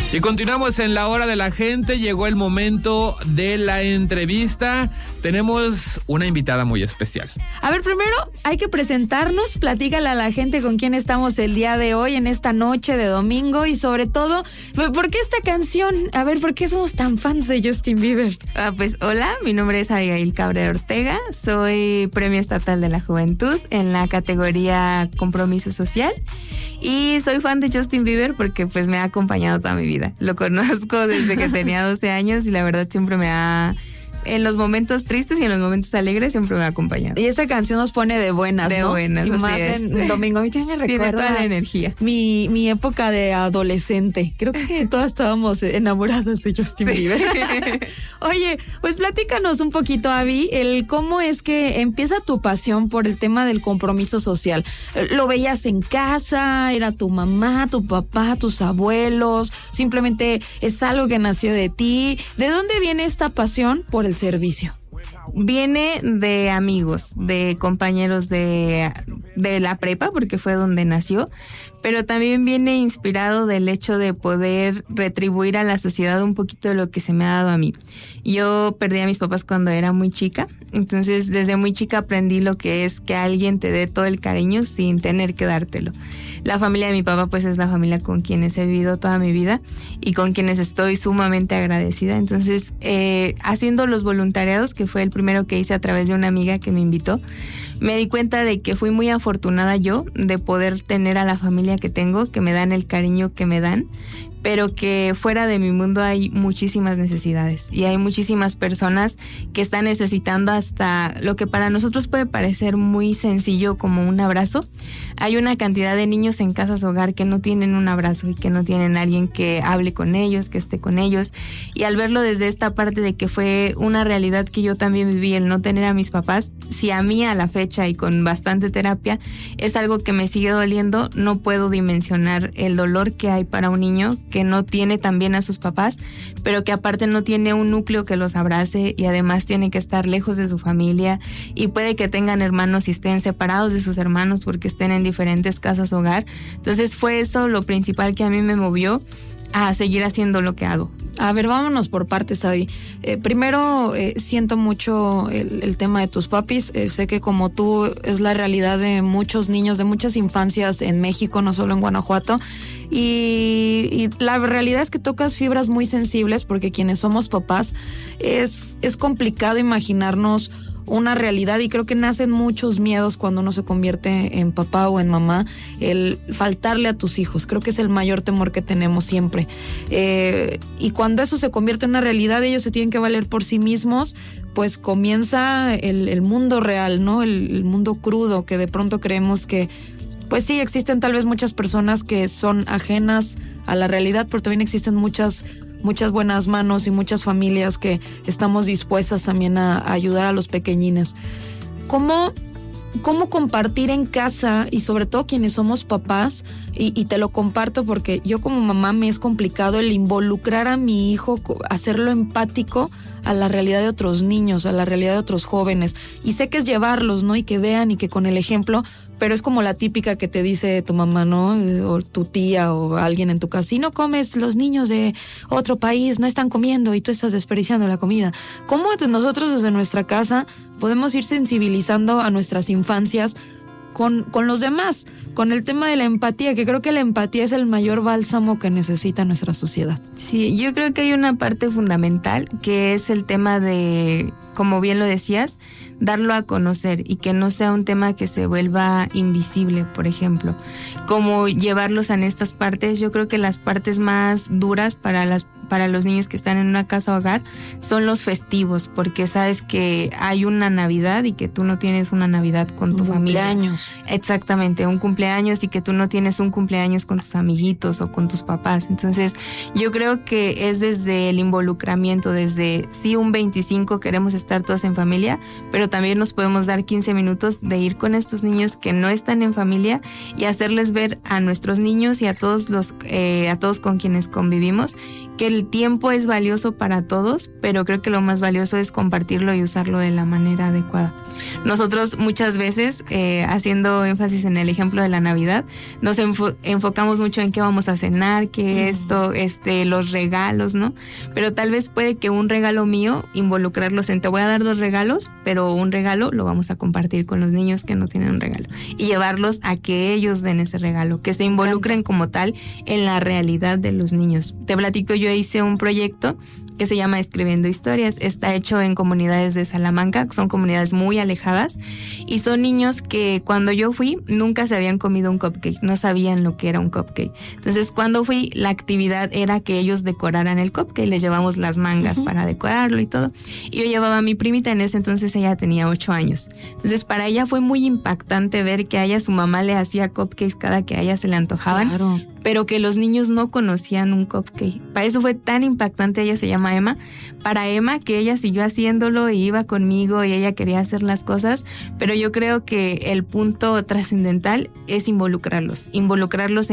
Y continuamos en la hora de la gente. Llegó el momento de la entrevista. Tenemos una invitada muy especial. A ver, primero hay que presentarnos. Platícale a la gente con quién estamos el día de hoy, en esta noche de domingo. Y sobre todo, ¿por qué esta canción? A ver, ¿por qué somos tan fans de Justin Bieber? Pues hola, mi nombre es Abigail Cabrera Ortega. Soy Premio Estatal de la Juventud en la categoría Compromiso Social. Y soy fan de Justin Bieber porque pues me ha acompañado toda mi vida. Lo conozco desde que tenía 12 años y la verdad siempre me ha... En los momentos tristes y en los momentos alegres siempre me ha acompañado. Y esa canción nos pone de buenas, de ¿no? buenas, y más es. En domingo. A mí también me recuerda. Tiene toda la energía. Mi época de adolescente. Creo que todas estábamos enamoradas de Justin Bieber. Oye, pues platícanos un poquito, Abby, cómo es que empieza tu pasión por el tema del compromiso social. ¿Lo veías en casa? ¿Era tu mamá, tu papá, tus abuelos? ¿Simplemente es algo que nació de ti? ¿De dónde viene esta pasión por el servicio? Viene de amigos, de compañeros de la prepa, porque fue donde nació, pero también viene inspirado del hecho de poder retribuir a la sociedad un poquito de lo que se me ha dado a mí. Yo perdí a mis papás cuando era muy chica, entonces desde muy chica aprendí lo que es que alguien te dé todo el cariño sin tener que dártelo. La familia de mi papá pues es la familia con quienes he vivido toda mi vida y con quienes estoy sumamente agradecida. Entonces, haciendo los voluntariados, que fue el primero que hice a través de una amiga que me invitó, me di cuenta de que fui muy afortunada yo de poder tener a la familia que tengo, que me dan el cariño que me dan, pero que fuera de mi mundo hay muchísimas necesidades y hay muchísimas personas que están necesitando hasta lo que para nosotros puede parecer muy sencillo como un abrazo. Hay una cantidad de niños en casas hogar que no tienen un abrazo y que no tienen alguien que hable con ellos, que esté con ellos, y al verlo desde esta parte de que fue una realidad que yo también viví, el no tener a mis papás, si a mí a la fecha y con bastante terapia es algo que me sigue doliendo, no puedo dimensionar el dolor que hay para un niño que no tiene también a sus papás, pero que aparte no tiene un núcleo que los abrace y además tiene que estar lejos de su familia y puede que tengan hermanos y estén separados de sus hermanos porque estén en diferentes casas hogar. Entonces fue eso lo principal que a mí me movió a seguir haciendo lo que hago. A ver, vámonos por partes, Abby. Primero, siento mucho el tema de tus papis. Sé que como tú es la realidad de muchos niños, de muchas infancias en México, no solo en Guanajuato. Y la realidad es que tocas fibras muy sensibles porque quienes somos papás es complicado imaginarnos una realidad y creo que nacen muchos miedos cuando uno se convierte en papá o en mamá, el faltarle a tus hijos. Creo que es el mayor temor que tenemos siempre. Y cuando eso se convierte en una realidad, ellos se tienen que valer por sí mismos, pues comienza el mundo real, ¿no? El mundo crudo que de pronto creemos que, pues sí, existen tal vez muchas personas que son ajenas a la realidad, pero también existen muchas buenas manos y muchas familias que estamos dispuestas también a ayudar a los pequeñines. ¿Cómo compartir en casa y sobre todo quienes somos papás? Y te lo comparto porque yo como mamá me es complicado el involucrar a mi hijo, hacerlo empático a la realidad de otros niños, a la realidad de otros jóvenes. Y sé que es llevarlos, ¿no? Y que vean y que con el ejemplo, pero es como la típica que te dice tu mamá, ¿no? O tu tía o alguien en tu casa. Si no comes, los niños de otro país no están comiendo y tú estás desperdiciando la comida. ¿Cómo nosotros desde nuestra casa podemos ir sensibilizando a nuestras infancias con los demás, con el tema de la empatía, que creo que la empatía es el mayor bálsamo que necesita nuestra sociedad? Sí, yo creo que hay una parte fundamental que es el tema de, como bien lo decías, darlo a conocer y que no sea un tema que se vuelva invisible, por ejemplo. Como llevarlos en estas partes, yo creo que las partes más duras para los niños que están en una casa hogar son los festivos, porque sabes que hay una Navidad y que tú no tienes una Navidad con tu familia. Cumpleaños. Exactamente, un cumpleaños y que tú no tienes un cumpleaños con tus amiguitos o con tus papás. Entonces, yo creo que es desde el involucramiento, desde sí un 25 queremos estar estar todos en familia, pero también nos podemos dar 15 minutos de ir con estos niños que no están en familia y hacerles ver a nuestros niños y a todos con quienes convivimos que el tiempo es valioso para todos, pero creo que lo más valioso es compartirlo y usarlo de la manera adecuada. Nosotros muchas veces, haciendo énfasis en el ejemplo de la Navidad, nos enfocamos mucho en qué vamos a cenar, qué esto, los regalos, ¿no? Pero tal vez puede que un regalo mío, involucrarlos en te voy a dar 2 regalos, pero un regalo lo vamos a compartir con los niños que no tienen un regalo y llevarlos a que ellos den ese regalo, que se involucren como tal en la realidad de los niños. Te platico, yo hice un proyecto que se llama Escribiendo Historias. Está hecho en comunidades de Salamanca, son comunidades muy alejadas y son niños que cuando yo fui nunca se habían comido un cupcake, no sabían lo que era un cupcake. Entonces cuando fui, la actividad era que ellos decoraran el cupcake, les llevamos las mangas para decorarlo y todo. Y yo llevaba a mi primita, en ese entonces ella tenía 8 años. Entonces para ella fue muy impactante ver que a ella su mamá le hacía cupcakes cada que a ella se le antojaban. Claro. Pero que los niños no conocían un cupcake. Para eso fue tan impactante, ella se llama Emma. Para Emma, que ella siguió haciéndolo y iba conmigo y ella quería hacer las cosas, pero yo creo que el punto trascendental es involucrarlos